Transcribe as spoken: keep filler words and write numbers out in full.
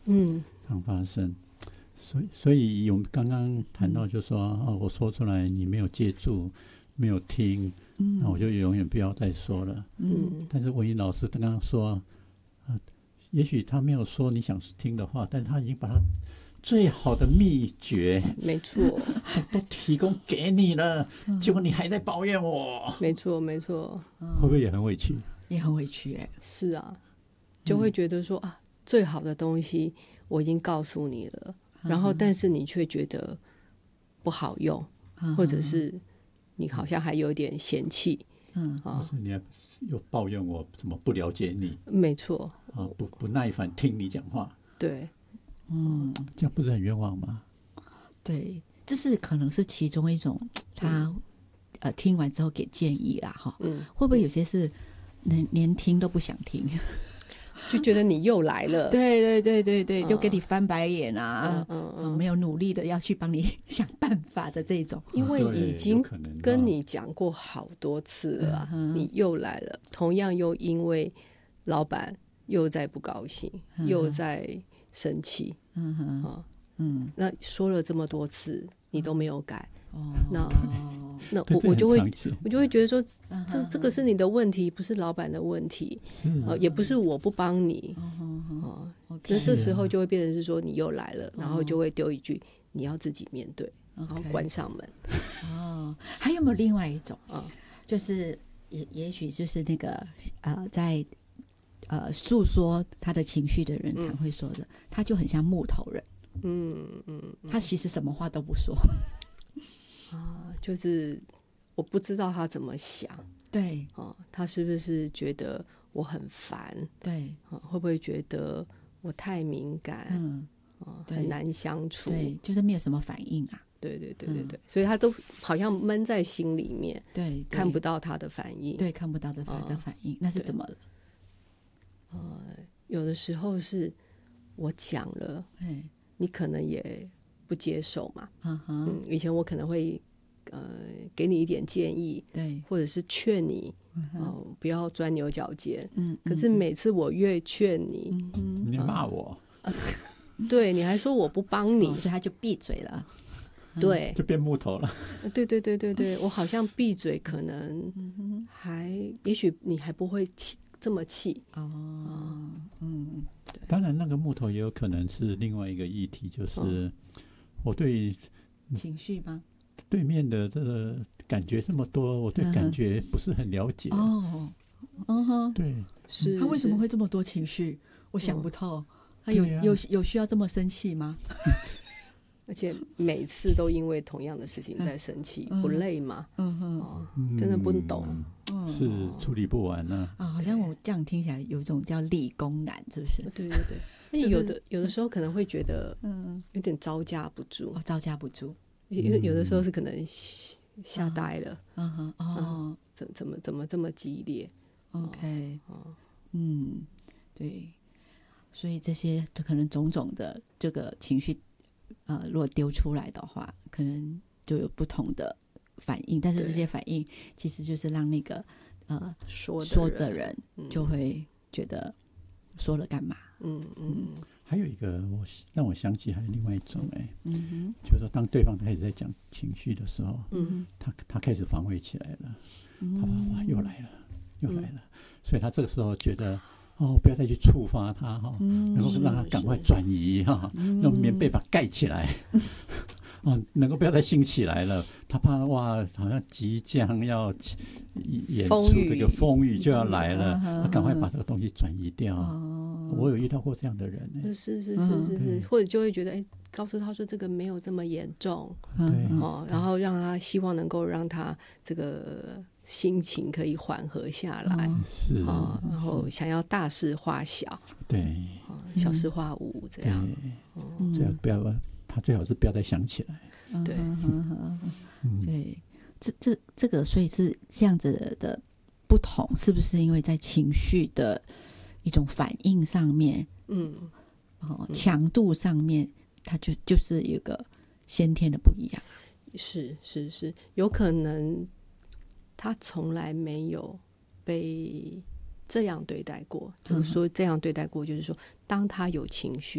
嗯， 常发生。所以，所以我们刚刚谈到，就说、嗯哦、我说出来你没有接住，没有听，嗯、那我就永远不要再说了。嗯，但是文音老师刚刚说，呃，也许他没有说你想听的话，但是他已经把他最好的秘诀， 没错， 都, 都提供给你了，结果你还在抱怨我。 没错，没错， 会不会也很委屈？ 也很委屈哎。 是啊，就会觉得说、嗯、啊，最好的东西我已经告诉你了。然后但是你却觉得不好用、嗯、或者是你好像还有点嫌弃， 嗯，啊，你还又抱怨我怎么不了解你， 没错啊，不不耐烦听你讲话， 对， 嗯，这样不是很冤枉吗？ 对，这是可能是其中一种他、嗯、呃听完之后给建议啦哈，嗯，会不会有些是连连听都不想听？ 就觉得你又来了， 对对对对对，就给你翻白眼啊， 嗯嗯嗯， 没有努力的要去帮你想办法的这种， 因为已经跟你讲过好多次了、啊嗯、你又来了，同样又因为老板又在不高兴、嗯、又在生气，嗯哼、啊、嗯，那说了这么多次你都没有改，哦，那那 我, 我就会我就会觉得说，这这个是你的问题，不是老板的问题，呃、也不是我不帮你，哦、呃，那这时候就会变成是说你又来了，然后就会丢一句你要自己面对，然后关上门。 哦，还有没有另外一种啊？就是也也许就是那个呃，在呃诉说他的情绪的人常会说的，嗯、他就很像木头人，嗯嗯，他其实什么话都不说。 啊，就是我不知道他怎么想， 对， 啊，他是不是觉得我很烦？ 对， 啊，会不会觉得我太敏感？嗯，啊，很难相处， 对，就是没有什么反应啊。 对对对对对，嗯、所以他都好像闷在心里面， 对， 看不到他的反应， 对，看不到的他的反应，啊、那是怎么了？ 呃，有的时候是我讲了，你可能也不接受嘛， uh-huh. 嗯，以前我可能会呃给你一点建议， 对， 或者是劝你，uh-huh. 呃、不要钻牛角尖，嗯，可是每次我越劝你， 嗯、你骂我， 呃、对，你还说我不帮你， 哦、所以他就闭嘴了， 对， 就变木头了， 对对对对对，我好像闭嘴，可能还，也许你还不会气这么气哦， 嗯，当然那个木头也有可能是另外一个议题，就是。哦，我对情绪吗？ 对面的这个感觉这么多，我对感觉不是很了解。 哦，嗯哼， 对， 是他为什么会这么多情绪？我想不透。嗯、他有、啊、有有需要这么生气吗？ 而且每次都因为同样的事情在生气，嗯、不累吗？嗯哼、哦，真的不懂， 嗯、是处理不完呢、 啊。啊，好像我这样听起来有一种叫理工男，是不是？ 对对对。是有的有的时候可能会觉得，嗯，有点招架不住， 哦、招架不住。 因为有的时候是可能吓呆了， 嗯哼，哦， 嗯、怎怎么怎么这么激烈 ？OK，哦、嗯，对，所以这些可能种种的这个情绪，呃，如果丢出来的话，可能就有不同的反应，但是这些反应其实就是让那个呃说说的人就会觉得说了干嘛？嗯嗯，还有一个我让我想起还有另外一种哎、欸，嗯哼，就是说当对方开始在讲情绪的时候，嗯，他他开始防卫起来了，嗯、他说哇又来了又来了、嗯，所以他这个时候觉得哦不要再去触发他哈，嗯、能够让他赶快转移哈，用棉被把它盖起来。哦，能够不要再兴起来了，他怕哇，好像即将要演出这个风雨就要来了，他赶快把这个东西转移掉。哦、我有遇到过这样的人、欸， 是是是是是，或者就会觉得，哎、欸，告诉他说这个没有这么严重，对，哦，然后让他希望能够让他这个心情可以缓和下来， 嗯、是、 哦，然后想要大事化小， 对， 哦、小事化无这样， 对，这样不要。他最好是不要再想起来。 对， 对，这这这个，所以是这样子 的, 的不同，是不是因为在情绪的一种反应上面，嗯，哦，强度上面，它就就是有个先天的不一样。 是是是，有可能他从来没有被这样对待过，就是说这样对待过，就是说当他有情绪